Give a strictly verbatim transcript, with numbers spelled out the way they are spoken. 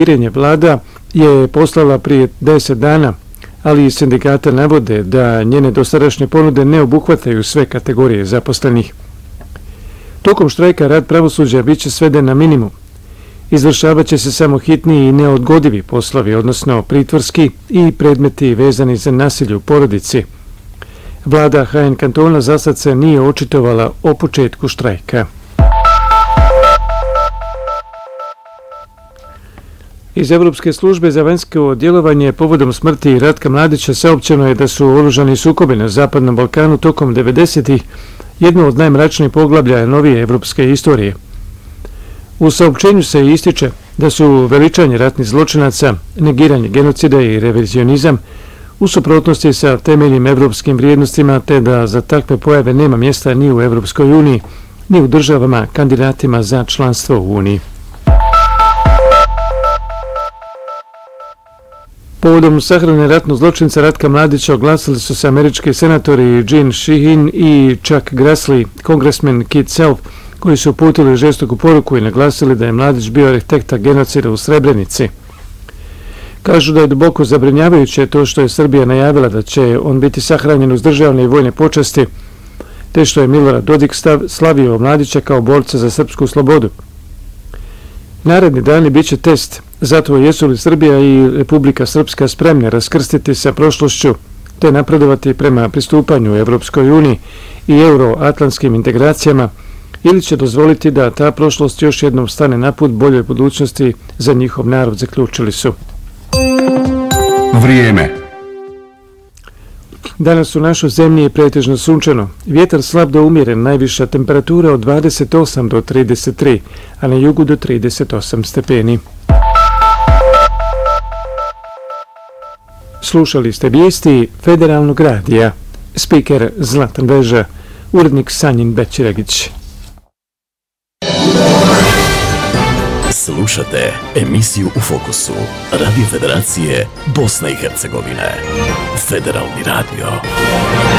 Vlada je poslala prije deset dana, ali i sindikata navode da njene dosadašnje ponude ne obuhvataju sve kategorije zaposlenih. Tokom štrajka rad pravosuđa bit će sveden na minimum. Izvršavat će se samo hitni i neodgodivi poslovi, odnosno pritvorski i predmeti vezani za nasilje u porodici. Vlada ha en kantona za sad se nije očitovala o početku štrajka. Iz Evropske službe za vanjsko djelovanje povodom smrti Ratka Mladića saopćeno je da su oružani sukobi na Zapadnom Balkanu tokom devedesetih jedno od najmračnijih poglavlja novije evropske istorije. U saopćenju se ističe da su veličanje ratnih zločinaca, negiranje genocida i revizionizam u suprotnosti sa temeljnim evropskim vrijednostima, te da za takve pojave nema mjesta ni u Evropskoj uniji, ni u državama kandidatima za članstvo u Uniji. Povodom sahrane ratnog zločinca Ratka Mladića oglasili su se američki senatori Jean Shaheen i Chuck Grassley, kongresmen Keith Self, koji su uputili žestoku poruku i naglasili da je Mladić bio arhitekta genocida u Srebrenici. Kažu da je duboko zabrinjavajuće to što je Srbija najavila da će on biti sahranjen uz državne i vojne počasti, te što je Milorad Dodik slavio Mladića kao borca za srpsku slobodu. Naredni dani bit će test, zato jesu li Srbija i Republika Srpska spremne raskrstiti sa prošlošću, te napredovati prema pristupanju Evropskoj uniji i euroatlantskim integracijama, ili će dozvoliti da ta prošlost još jednom stane na put boljoj budućnosti za njihov narod, zaključili su. Vrijeme. Danas u našoj zemlji je pretežno sunčano. Vjetar slab do umjeren, najviša temperatura od dvadeset osam do trideset tri, a na jugu do trideset osam stepeni. Slušali ste vijesti Federalnog radija. Spiker Zlatan Veža, urednik Sanjin Bećiregić. Slušate emisiju U fokusu Radio Federacije Bosne i Hercegovine. Federalni radio.